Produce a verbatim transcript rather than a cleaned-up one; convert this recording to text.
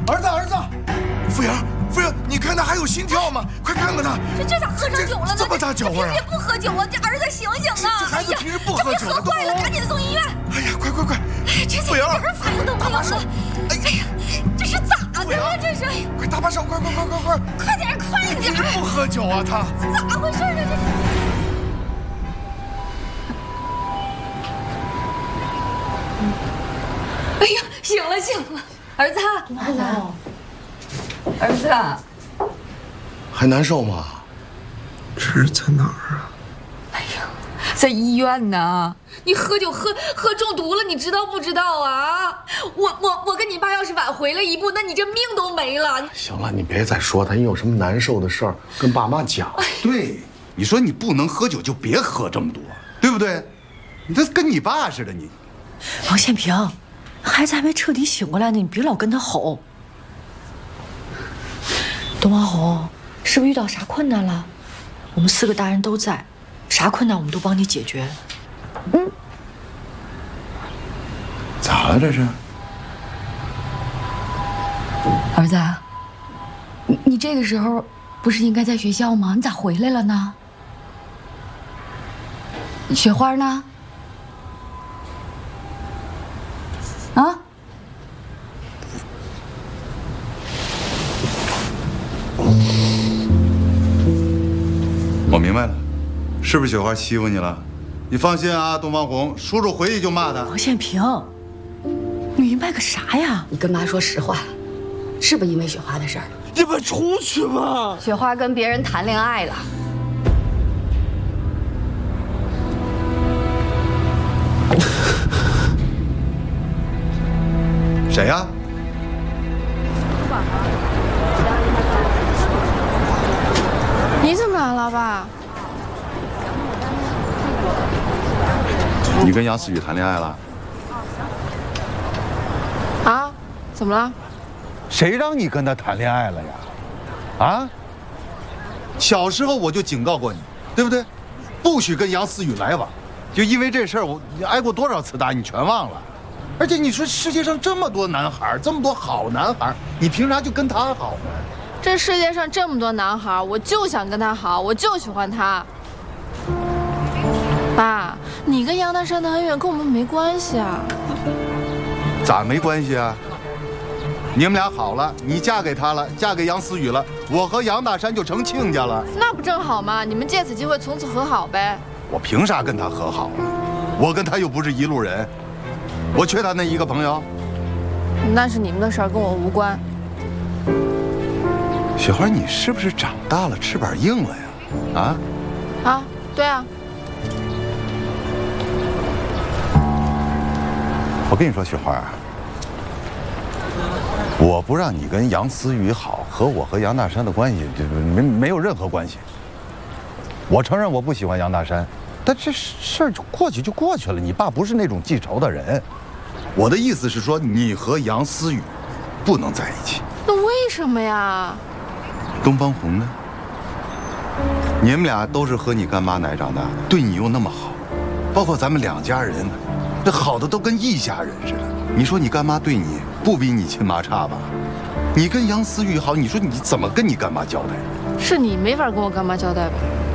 儿子，儿子，傅阳，傅阳，你看他还有心跳吗？快看看他， 这这咋喝上酒了呢？ 这么大酒味啊！ 平时也不喝酒啊，这儿子醒醒啊！ 这孩子平时不喝酒， 这喝坏了，赶紧送医院！ 哎呀，快快快！ 哎呀，这傅阳， 一点反应都没有了！哎呀，这是咋的了？这是！ 快搭把手，快快快快快！ 快点，快点！ 不喝酒啊，他咋回事啊？这是！哎呀，醒了醒了，儿子， 妈妈， 儿子， 还难受吗？ 这是在哪儿啊？ 哎呀，在医院呢。你喝酒喝喝中毒了，你知道不知道啊？我我我跟你爸要是晚回来一步，那你这命都没了。 行了，你别再说他，你有什么难受的事儿跟爸妈讲。 对，你说你不能喝酒就别喝这么多，对不对？你这跟你爸似的，你。 王宪平，孩子还没彻底醒过来呢，你别老跟他吼。董王红，是不是遇到啥困难了？我们四个大人都在，啥困难我们都帮你解决。嗯。 咋了这是？ 儿子，你你这个时候不是应该在学校吗？你咋回来了呢？雪花呢？啊？ 我明白了，是不是雪花欺负你了？你放心啊，东方红，叔叔回去就骂他。 王宪平，你明白个啥呀？ 你跟妈说实话，是不是因为雪花的事儿？ 你们出去吧。 雪花跟别人谈恋爱了。 谁呀？ 你怎么来了，爸？ 你跟杨思雨谈恋爱了？ 啊？怎么了？ 谁让你跟他谈恋爱了呀？啊？ 小时候我就警告过你，对不对？不许跟杨思雨来往。就因为这事儿，我挨过多少次打，你全忘了。而且你说世界上这么多男孩，这么多好男孩，你凭啥就跟他好呢？ 这世界上这么多男孩，我就想跟他好，我就喜欢他。爸，你跟杨大山的恩怨跟我们没关系啊。 咋没关系啊？你们俩好了，你嫁给他了，嫁给杨思雨了，我和杨大山就成亲家了。 那不正好吗？你们借此机会从此和好呗。 我凭啥跟他和好啊？我跟他又不是一路人，我缺他那一个朋友。 那是你们的事儿，跟我无关。 雪花，你是不是长大了，翅膀硬了呀？啊？ 啊，对啊。 我跟你说，雪花啊，我不让你跟杨思雨好，和我和杨大山的关系就没没有任何关系。我承认我不喜欢杨大山，但这事儿就过去就过去了。你爸不是那种记仇的人。我的意思是说，你和杨思雨不能在一起。 那为什么呀？ 东方红呢？你们俩都是喝你干妈奶长大的，对你又那么好，包括咱们两家人，这好的都跟一家人似的。你说你干妈对你不比你亲妈差吧？你跟杨思雨好，你说你怎么跟你干妈交代？ 是你没法跟我干妈交代吧？